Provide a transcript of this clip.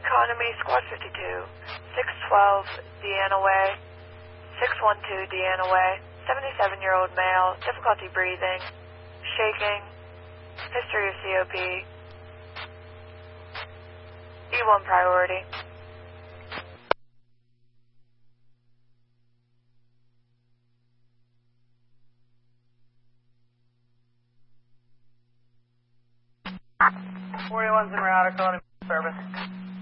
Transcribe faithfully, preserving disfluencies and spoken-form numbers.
Economy, Squad fifty-two, six twelve, Deanna Way, six one two, Deanna Way, seventy-seven-year-old male, difficulty breathing, shaking, history of C O P, E one priority. forty-one's in route, economy service.